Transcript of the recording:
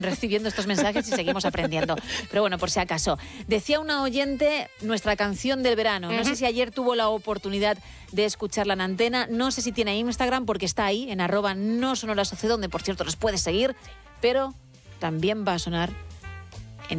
recibiendo estos mensajes y seguimos aprendiendo. Pero bueno, por si acaso. Decía una oyente, nuestra canción del verano. No sé si ayer tuvo la oportunidad de escucharla en antena. No sé si tiene Instagram, porque está ahí, en @nosonorasociedad, donde por cierto nos puedes seguir. Pero también va a sonar